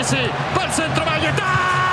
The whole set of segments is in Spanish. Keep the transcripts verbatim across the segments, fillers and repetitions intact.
Messi, va al centro, Valletá.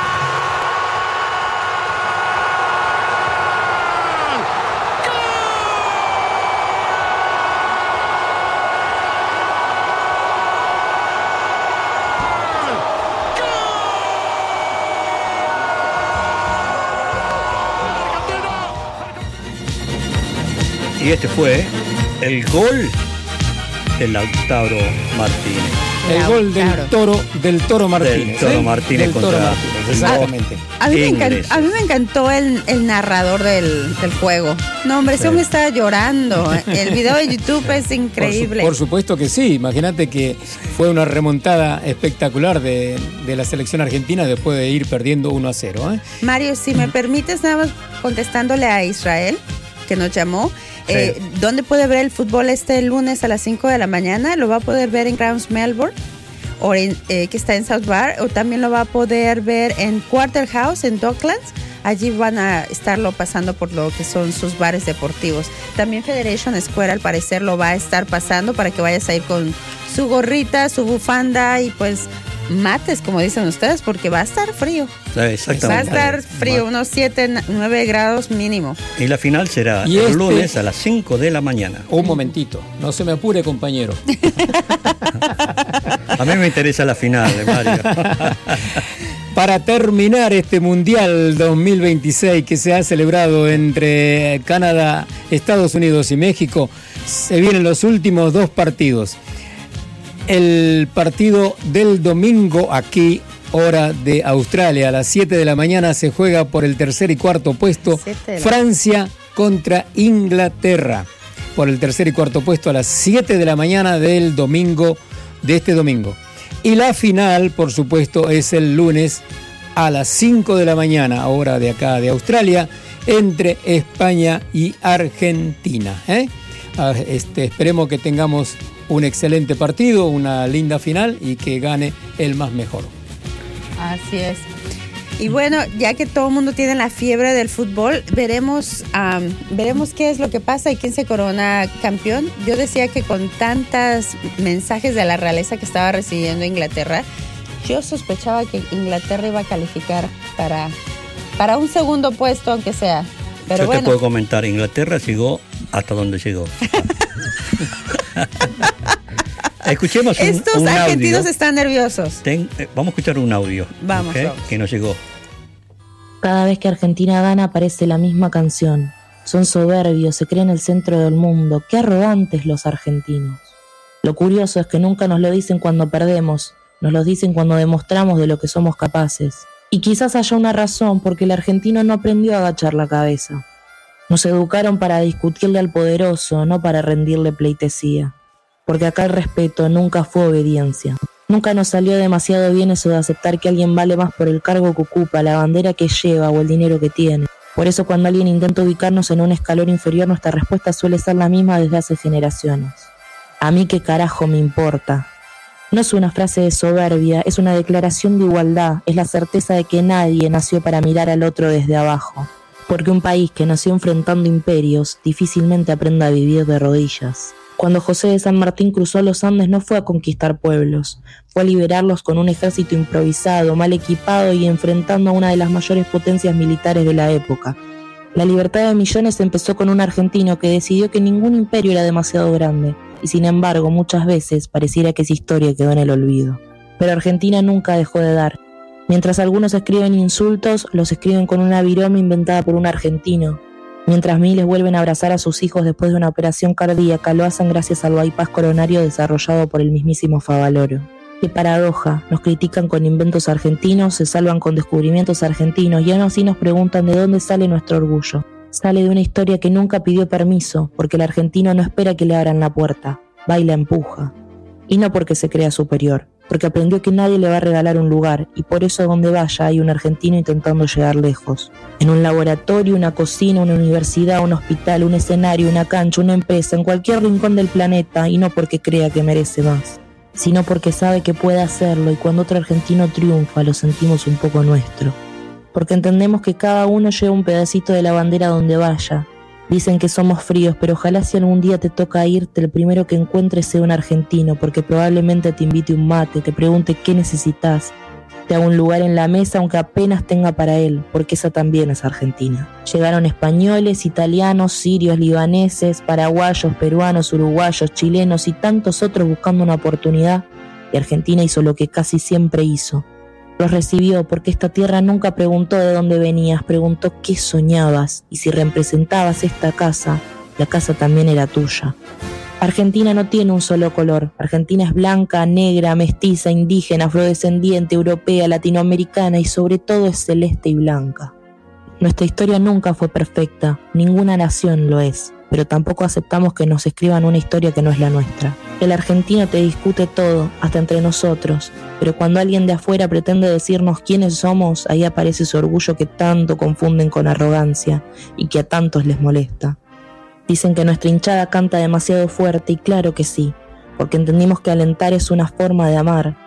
Y este fue el gol de Lautaro Martínez. El Lautaro. gol del Toro, del Toro Martínez. Del Toro ¿eh? Martínez Del contra Toro Martínez, exactamente. A mí, me encantó, Ingleses. a mí me encantó el, el narrador del, del juego. No, hombre, ese Sí. hombre estaba llorando. El video de YouTube es Por, su- increíble. por supuesto que sí. Imagínate que fue una remontada espectacular de, de la selección argentina después de ir perdiendo uno a cero. ¿eh? Mario, si me permites, nada más contestándole a Israel, que nos llamó. Sí. Eh, ¿Dónde puede ver el fútbol este lunes a las cinco de la mañana? Lo va a poder ver en Grounds Melbourne, o en, eh, que está en South Bar, o también lo va a poder ver en Quarter House, en Docklands. Allí van a estarlo pasando por lo que son sus bares deportivos. También Federation Square, al parecer, lo va a estar pasando para que vayas a ir con su gorrita, su bufanda y pues mates, como dicen ustedes, porque va a estar frío. Sí, exactamente. Va a estar frío, unos siete, nueve grados mínimo. Y la final será Y el este- lunes a las cinco de la mañana. Un momentito, no se me apure, compañero. A mí me interesa la final, de Mario. Para terminar este Mundial dos mil veintiséis que se ha celebrado entre Canadá, Estados Unidos y México, se vienen los últimos dos partidos. El partido del domingo aquí, hora de Australia, a las siete de la mañana se juega por el tercer y cuarto puesto Siete de la- Francia contra Inglaterra. Por el tercer y cuarto puesto a las siete de la mañana del domingo, de este domingo. Y la final, por supuesto, es el lunes a las cinco de la mañana, hora de acá de Australia, entre España y Argentina. ¿eh? Ah, Este, esperemos que tengamos un excelente partido, una linda final y que gane el más mejor. Así es. Y bueno, ya que todo el mundo tiene la fiebre del fútbol, veremos, am, veremos qué es lo que pasa y quién se corona campeón. Yo decía que con tantos mensajes de la realeza que estaba recibiendo Inglaterra, yo sospechaba que Inglaterra iba a calificar para, para un segundo puesto, aunque sea. Pero Yo bueno, te puedo comentar, Inglaterra llegó hasta donde llegó. Escuchemos un, estos un argentinos audio. están nerviosos. Ten- eh, vamos a escuchar un audio. Vamos, ¿ok? vamos. Que nos llegó. Cada vez que Argentina gana aparece la misma canción. Son soberbios, se creen el centro del mundo. Qué arrogantes los argentinos. Lo curioso es que nunca nos lo dicen cuando perdemos, nos lo dicen cuando demostramos de lo que somos capaces. Y quizás haya una razón porque el argentino no aprendió a agachar la cabeza. Nos educaron para discutirle al poderoso, no para rendirle pleitesía. Porque acá el respeto nunca fue obediencia. Nunca nos salió demasiado bien eso de aceptar que alguien vale más por el cargo que ocupa, la bandera que lleva o el dinero que tiene. Por eso cuando alguien intenta ubicarnos en un escalón inferior, nuestra respuesta suele ser la misma desde hace generaciones. A mí qué carajo me importa. No es una frase de soberbia, es una declaración de igualdad, es la certeza de que nadie nació para mirar al otro desde abajo. Porque un país que nació enfrentando imperios difícilmente aprende a vivir de rodillas. Cuando José de San Martín cruzó los Andes no fue a conquistar pueblos, fue a liberarlos con un ejército improvisado, mal equipado y enfrentando a una de las mayores potencias militares de la época. La libertad de millones empezó con un argentino que decidió que ningún imperio era demasiado grande, y sin embargo muchas veces pareciera que esa historia quedó en el olvido. Pero Argentina nunca dejó de dar. Mientras algunos escriben insultos, los escriben con una viroma inventada por un argentino. Mientras miles vuelven a abrazar a sus hijos después de una operación cardíaca, lo hacen gracias al bypass coronario desarrollado por el mismísimo Favaloro. Qué paradoja, nos critican con inventos argentinos, se salvan con descubrimientos argentinos y aún así nos preguntan de dónde sale nuestro orgullo. Sale de una historia que nunca pidió permiso, porque el argentino no espera que le abran la puerta, va y la empuja. Y no porque se crea superior, porque aprendió que nadie le va a regalar un lugar y por eso donde vaya hay un argentino intentando llegar lejos. En un laboratorio, una cocina, una universidad, un hospital, un escenario, una cancha, una empresa, en cualquier rincón del planeta y no porque crea que merece más, sino porque sabe que puede hacerlo y cuando otro argentino triunfa lo sentimos un poco nuestro. Porque entendemos que cada uno lleva un pedacito de la bandera donde vaya. Dicen que somos fríos, pero ojalá si algún día te toca irte, el primero que encuentres sea un argentino, porque probablemente te invite un mate, te pregunte qué necesitas te haga un lugar en la mesa aunque apenas tenga para él, porque esa también es Argentina. Llegaron españoles, italianos, sirios, libaneses, paraguayos, peruanos, uruguayos, chilenos y tantos otros buscando una oportunidad, y Argentina hizo lo que casi siempre hizo. Los recibió porque esta tierra nunca preguntó de dónde venías, preguntó qué soñabas, y si representabas esta casa, la casa también era tuya. Argentina no tiene un solo color. Argentina es blanca, negra, mestiza, indígena, afrodescendiente, europea, latinoamericana y sobre todo es celeste y blanca. Nuestra historia nunca fue perfecta, ninguna nación lo es, pero tampoco aceptamos que nos escriban una historia que no es la nuestra. El argentino te discute todo, hasta entre nosotros, pero cuando alguien de afuera pretende decirnos quiénes somos, ahí aparece su orgullo que tanto confunden con arrogancia y que a tantos les molesta. Dicen que nuestra hinchada canta demasiado fuerte y claro que sí, porque entendimos que alentar es una forma de amar,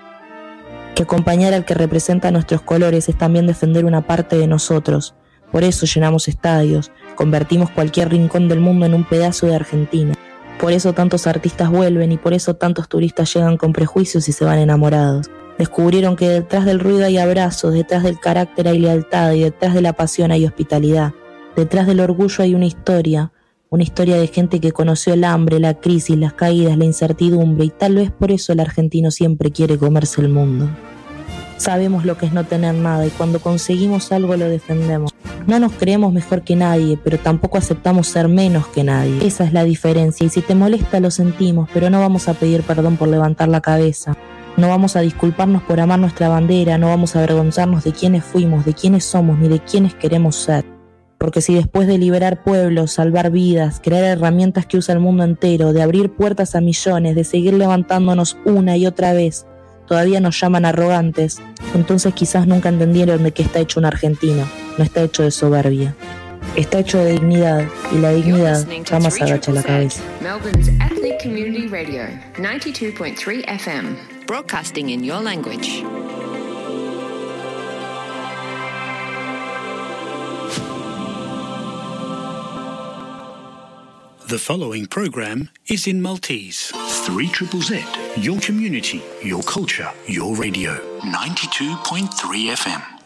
que acompañar al que representa nuestros colores es también defender una parte de nosotros. Por eso llenamos estadios, convertimos cualquier rincón del mundo en un pedazo de Argentina. Por eso tantos artistas vuelven y por eso tantos turistas llegan con prejuicios y se van enamorados. Descubrieron que detrás del ruido hay abrazos, detrás del carácter hay lealtad y detrás de la pasión hay hospitalidad. Detrás del orgullo hay una historia, una historia de gente que conoció el hambre, la crisis, las caídas, la incertidumbre y tal vez por eso el argentino siempre quiere comerse el mundo. Sabemos lo que es no tener nada y cuando conseguimos algo lo defendemos. No nos creemos mejor que nadie, pero tampoco aceptamos ser menos que nadie. Esa es la diferencia y si te molesta lo sentimos, pero no vamos a pedir perdón por levantar la cabeza. No vamos a disculparnos por amar nuestra bandera, no vamos a avergonzarnos de quiénes fuimos, de quiénes somos ni de quiénes queremos ser. Porque si después de liberar pueblos, salvar vidas, crear herramientas que usa el mundo entero, de abrir puertas a millones, de seguir levantándonos una y otra vez, todavía nos llaman arrogantes, entonces quizás nunca entendieron de qué está hecho un argentino. No está hecho de soberbia. Está hecho de dignidad, y la dignidad jamás agacha la cabeza. Melbourne's Ethnic Community Radio, ninety-two point three F M, broadcasting in your language. The following program is in Maltese. three Z Z Z, your community, your culture, your radio. ninety-two point three F M.